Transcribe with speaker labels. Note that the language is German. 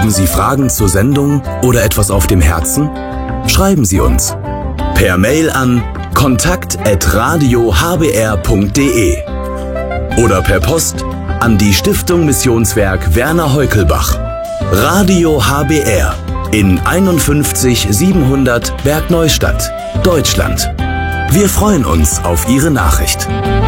Speaker 1: Haben Sie Fragen zur Sendung oder etwas auf dem Herzen? Schreiben Sie uns per Mail an kontakt@radiohbr.de oder per Post an die Stiftung Missionswerk Werner Heukelbach, Radio HBR in 51 700 Bergneustadt, Deutschland. Wir freuen uns auf Ihre Nachricht.